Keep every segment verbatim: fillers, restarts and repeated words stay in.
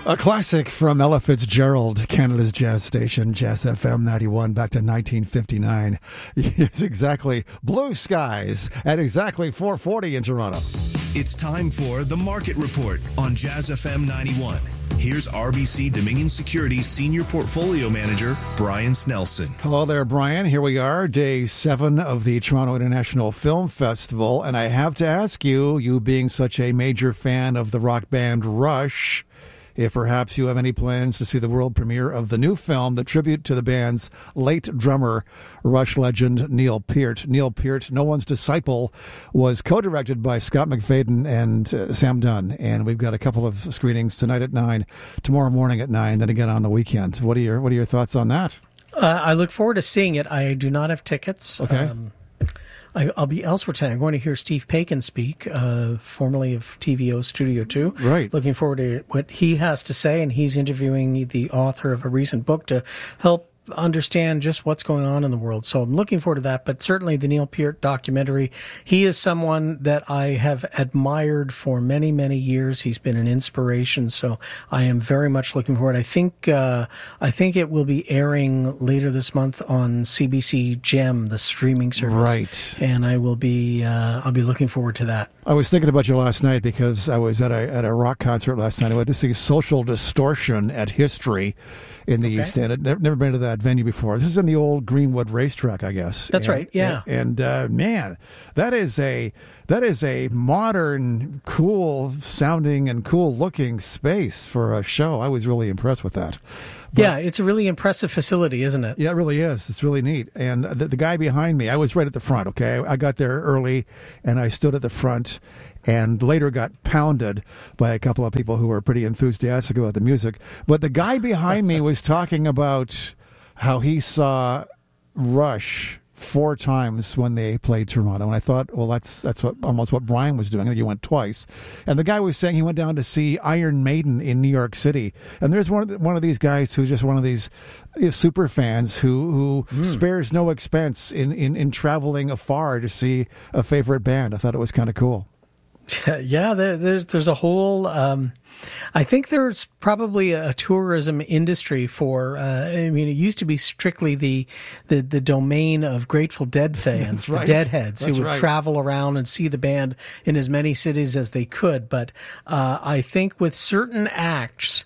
A classic from Ella Fitzgerald, Canada's jazz station, Jazz F M ninety-one, back to nineteen fifty-nine. Yes, exactly. Blue skies at exactly four forty in Toronto. It's time for The Market Report on Jazz F M ninety-one. Here's R B C Dominion Securities Senior Portfolio Manager, Brian Snelson. Hello there, Brian. Here we are, day seven of the Toronto International Film Festival. And I have to ask you, you being such a major fan of the rock band Rush, if perhaps you have any plans to see the world premiere of the new film, the tribute to the band's late drummer, Rush legend Neil Peart. Neil Peart, no one's disciple, was co-directed by Scott McFadden and uh, Sam Dunn. And we've got a couple of screenings tonight at nine, tomorrow morning at nine, then again on the weekend. What are your What are your thoughts on that? Uh, I look forward to seeing it. I do not have tickets. Okay. Um, I, I'll be elsewhere tonight. I'm going to hear Steve Paikin speak, uh, formerly of T V O Studio two. Right. Looking forward to what he has to say, and he's interviewing the author of a recent book to help understand just what's going on in the world. So I'm looking forward to that, but certainly the Neil Peart documentary, he is someone that I have admired for many, many years. He's been an inspiration, so I am very much looking forward. I think uh, I think it will be airing later this month on C B C Gem, the streaming service. Right. And I will be uh, I'll be looking forward to that. I was thinking about you last night because I was at a at a rock concert last night. I went to see Social Distortion at History in the Okay. East End. I'd never, never been to that venue before. This is in the old Greenwood racetrack, I guess. That's And- right, yeah. And, and uh, man, that is a that is a modern, cool sounding and cool looking space for a show. I was really impressed with that. But- yeah, it's a really impressive facility, isn't it? Yeah, it really is. It's really neat. And the, the guy behind me, I was right at the front, okay? I got there early, and I stood at the front and later got pounded by a couple of people who were pretty enthusiastic about the music. But the guy behind me was talking about how he saw Rush four times when they played Toronto, and I thought, well, that's that's what almost what Brian was doing. I think he went twice, and the guy was saying he went down to see Iron Maiden in New York City. And there's one of the, one of these guys who's just one of these super fans who who mm. spares no expense in, in in traveling afar to see a favorite band. I thought it was kind of cool. Yeah, there, there's there's a whole. Um, I think there's probably a tourism industry for. Uh, I mean, it used to be strictly the the, the domain of Grateful Dead fans, That's right. the Deadheads, That's who would right. travel around and see the band in as many cities as they could. But uh, I think with certain acts,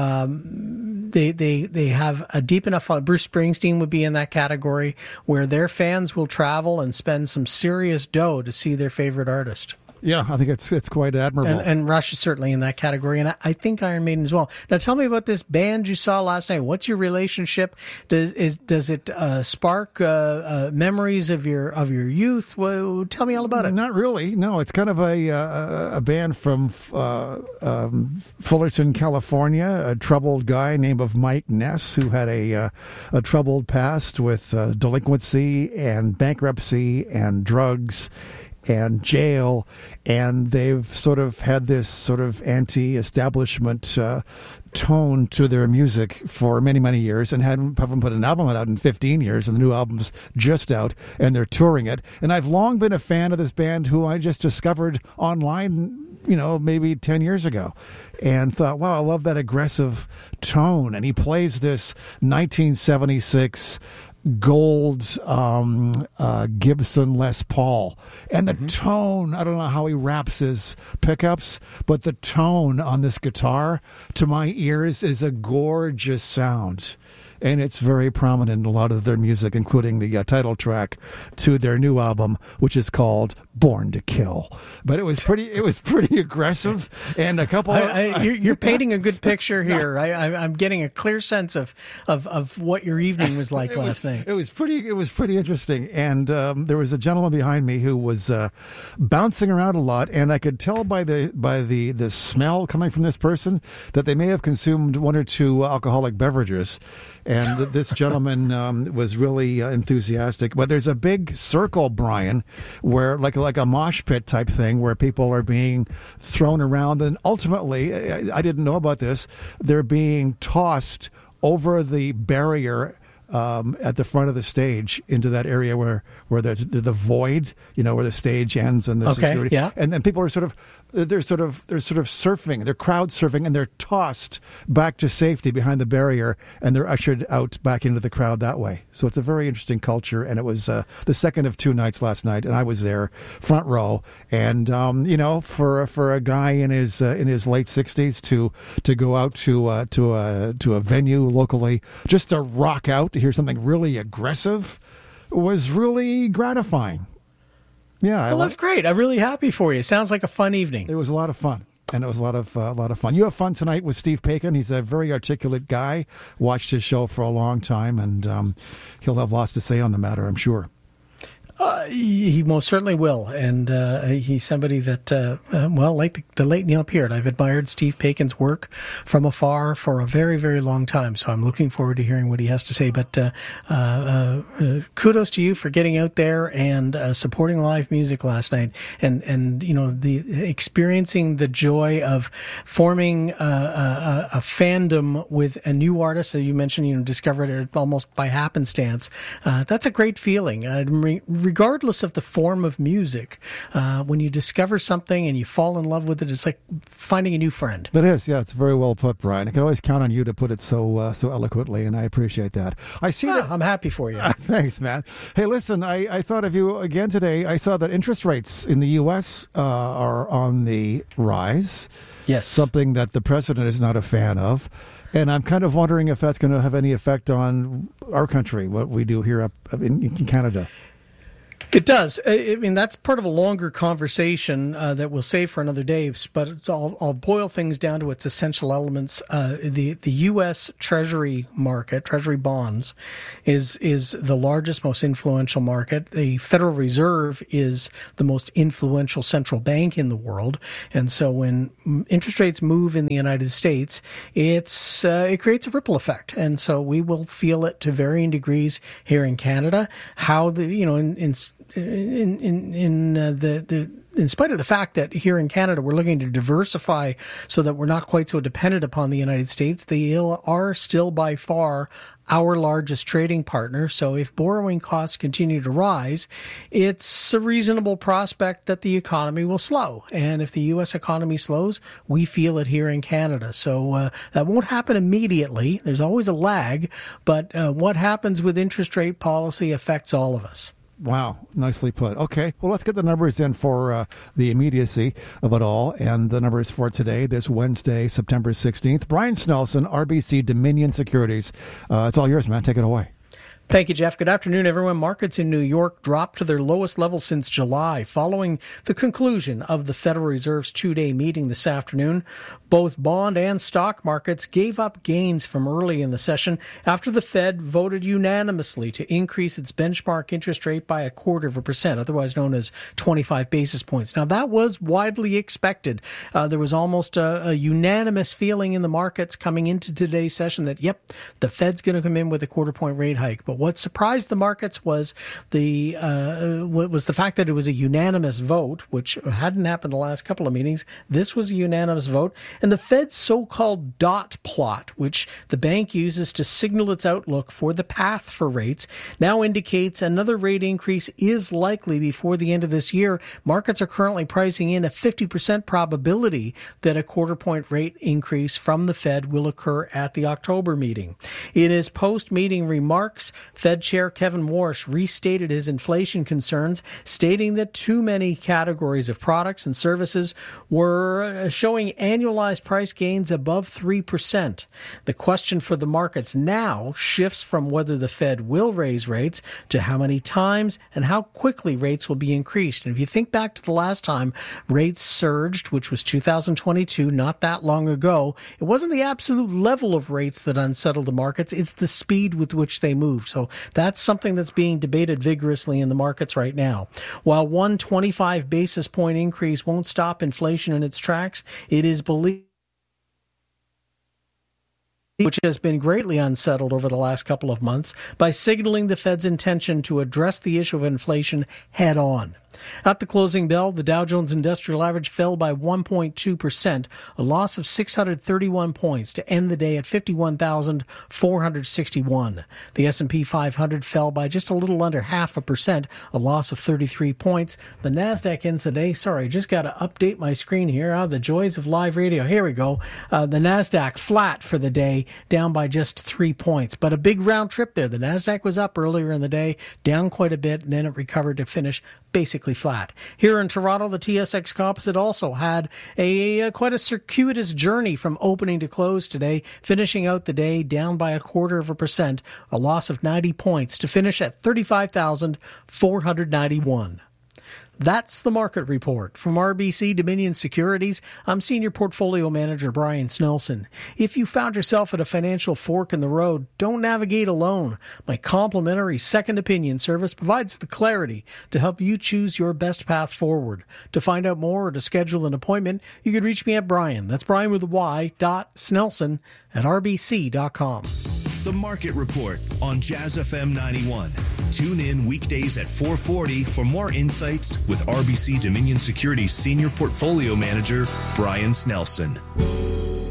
um, they they they have a deep enough. Bruce Springsteen would be in that category where their fans will travel and spend some serious dough to see their favorite artist. Yeah, I think it's it's quite admirable. And, and Rush is certainly in that category, and I, I think Iron Maiden as well. Now, tell me about this band you saw last night. What's your relationship? Does is does it uh, spark uh, uh, memories of your of your youth? Well, tell me all about it. Not really. No, it's kind of a uh, a band from uh, um, Fullerton, California. A troubled guy named of Mike Ness who had a uh, a troubled past with uh, delinquency and bankruptcy and drugs and jail, and they've sort of had this sort of anti-establishment uh, tone to their music for many, many years, and hadn't, haven't put an album out in fifteen years, and the new album's just out, and they're touring it. And I've long been a fan of this band who I just discovered online, you know, maybe ten years ago, and thought, wow, I love that aggressive tone. And he plays this nineteen seventy-six gold um, uh, Gibson Les Paul. And the mm-hmm. tone, I don't know how he wraps his pickups, but the tone on this guitar, to my ears, is a gorgeous sound. And it's very prominent in a lot of their music, including the uh, title track to their new album, which is called "Born to Kill." But it was pretty, it was pretty aggressive, and a couple. I, of, I, you're, you're painting a good picture here. I, I, I'm getting a clear sense of, of, of what your evening was like it last was, night. It was pretty. It was pretty interesting, and um, there was a gentleman behind me who was uh, bouncing around a lot, and I could tell by the by the the smell coming from this person that they may have consumed one or two alcoholic beverages. And this gentleman um, was really uh, enthusiastic. But there's a big circle, Brian, where like like a mosh pit type thing, where people are being thrown around, and ultimately, I, I didn't know about this, they're being tossed over the barrier um, at the front of the stage into that area where, where there's the void, you know, where the stage ends and the okay, security. Yeah. And then people are sort of, they're sort of, they're sort of surfing, they're crowd surfing, and they're tossed back to safety behind the barrier, and they're ushered out back into the crowd that way. So it's a very interesting culture, and it was uh, the second of two nights last night, and I was there, front row, and um, you know, for for a guy in his uh, in his late sixties to to go out to uh, to a to a venue locally just to rock out to hear something really aggressive was really gratifying. Yeah, well, I that's great. I'm really happy for you. Sounds like a fun evening. It was a lot of fun. And it was a lot of uh, a lot of fun. You have fun tonight with Steve Paikin. He's a very articulate guy. Watched his show for a long time, and um, he'll have lots to say on the matter, I'm sure. Uh, he most certainly will, and uh, he's somebody that, uh, uh, well, like the, the late Neil Peart, I've admired Steve Paikin's work from afar for a very, very long time, so I'm looking forward to hearing what he has to say, but uh, uh, uh, kudos to you for getting out there and uh, supporting live music last night, and, and you know, the experiencing the joy of forming uh, a, a fandom with a new artist that you mentioned, you know, discovered it almost by happenstance. Uh, that's a great feeling. Uh, re- Regardless of the form of music, uh, when you discover something and you fall in love with it, it's like finding a new friend. It is, yeah. It's very well put, Brian. I can always count on you to put it so uh, so eloquently, and I appreciate that. I see ah, that. I'm happy for you. Thanks, man. Hey, listen, I, I thought of you again today. I saw that interest rates in the U S uh, are on the rise. Yes. Something that the president is not a fan of. And I'm kind of wondering if that's going to have any effect on our country, what we do here up in, in Canada. It does. I mean, that's part of a longer conversation uh, that we'll save for another day, but it's all, I'll boil things down to its essential elements. Uh, the the U S Treasury market, Treasury bonds, is is the largest, most influential market. The Federal Reserve is the most influential central bank in the world, and so when interest rates move in the United States, it's uh, it creates a ripple effect, and so we will feel it to varying degrees here in Canada. How the you know in, in In in in uh, the the in spite of the fact that here in Canada we're looking to diversify so that we're not quite so dependent upon the United States, they are still by far our largest trading partner. So if borrowing costs continue to rise, it's a reasonable prospect that the economy will slow. And if the U S economy slows, we feel it here in Canada. So uh, that won't happen immediately. There's always a lag, but uh, what happens with interest rate policy affects all of us. Wow, nicely put. Okay, well, let's get the numbers in for uh, the immediacy of it all. And the numbers for today, this Wednesday, September sixteenth. Brian Snelson, R B C Dominion Securities. Uh, it's all yours, man. Take it away. Thank you, Jeff. Good afternoon, everyone. Markets in New York dropped to their lowest level since July, following the conclusion of the Federal Reserve's two-day meeting this afternoon. Both bond and stock markets gave up gains from early in the session after the Fed voted unanimously to increase its benchmark interest rate by a quarter of a percent, otherwise known as twenty-five basis points. Now, that was widely expected. Uh, there was almost a, a unanimous feeling in the markets coming into today's session that, yep, the Fed's going to come in with a quarter-point rate hike. But what surprised the markets was the uh, was the fact that it was a unanimous vote, which hadn't happened the last couple of meetings. This was a unanimous vote. And the Fed's so-called dot plot, which the bank uses to signal its outlook for the path for rates, now indicates another rate increase is likely before the end of this year. Markets are currently pricing in a fifty percent probability that a quarter-point rate increase from the Fed will occur at the October meeting. In his post-meeting remarks, Fed Chair Kevin Warsh restated his inflation concerns, stating that too many categories of products and services were showing annualized price gains above three percent. The question for the markets now shifts from whether the Fed will raise rates to how many times and how quickly rates will be increased. And if you think back to the last time rates surged, which was two thousand twenty-two, not that long ago, it wasn't the absolute level of rates that unsettled the markets, it's the speed with which they moved. So that's something that's being debated vigorously in the markets right now. While one twenty-five basis point increase won't stop inflation in its tracks, it is believed which has been greatly unsettled over the last couple of months, by signaling the Fed's intention to address the issue of inflation head on. At the closing bell, the Dow Jones Industrial Average fell by one point two percent, a loss of six hundred thirty-one points to end the day at fifty-one thousand four hundred sixty-one. The S and P five hundred fell by just a little under half a percent, a loss of thirty-three points. The Nasdaq ends the day, sorry, just got to update my screen here. Oh, the joys of live radio. Here we go. Uh, the Nasdaq flat for the day, down by just three points. But a big round trip there. The Nasdaq was up earlier in the day, down quite a bit, and then it recovered to finish basically flat. Here in Toronto, the T S X Composite also had a, a quite a circuitous journey from opening to close today, finishing out the day down by a quarter of a percent, a loss of ninety points to finish at thirty-five thousand four hundred ninety-one. That's the market report. From R B C Dominion Securities, I'm Senior Portfolio Manager Brian Snelson. If you found yourself at a financial fork in the road, don't navigate alone. My complimentary second opinion service provides the clarity to help you choose your best path forward. To find out more or to schedule an appointment, you can reach me at Brian. That's Brian with a Y, dot Snelson at R B C dot com. The Market Report on Jazz F M ninety-one. Tune in weekdays at four forty for more insights with R B C Dominion Securities Senior Portfolio Manager Brian Snelson.